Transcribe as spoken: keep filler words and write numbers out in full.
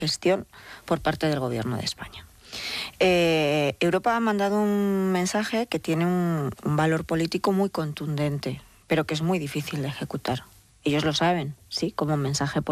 gestión por parte del Gobierno de España. Eh, Europa ha mandado un mensaje que tiene un, un valor político muy contundente, pero que es muy difícil de ejecutar. Ellos lo saben, sí, como mensaje político.